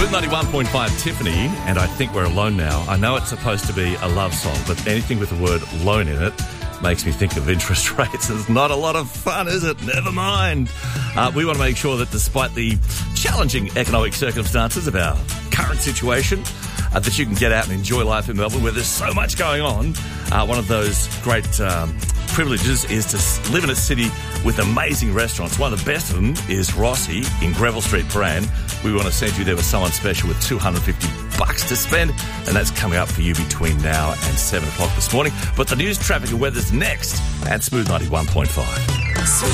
Smooth 91.5 Tiffany, and I Think We're Alone Now. I know it's supposed to be a love song, but anything with the word loan in it makes me think of interest rates. It's not a lot of fun, is it? Never mind. We want to make sure that despite the challenging economic circumstances of our current situation, that you can get out and enjoy life in Melbourne where there's so much going on. One of those great privileges is to live in a city with amazing restaurants. One of the best of them is Rossi in Greville Street, Prahran. We want to send you there with someone special with $250 to spend, and that's coming up for you between now and 7 o'clock this morning. But the news, traffic and weather's next at Smooth 91.5.